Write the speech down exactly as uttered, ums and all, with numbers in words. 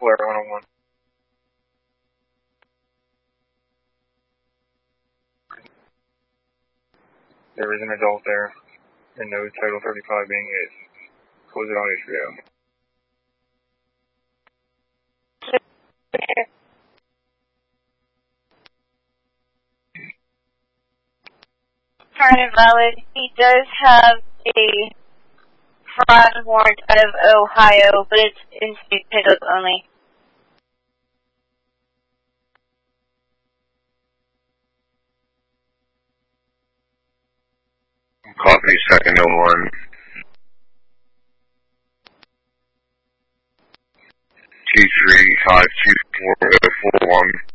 Blair one oh one. There is an adult there, and no Title thirty-five being hit. Close it on H B O. Current valid. He does have a fraud warrant out of Ohio, but it's in-state pickup only. Copy, second oh one. Two three five two four oh four one.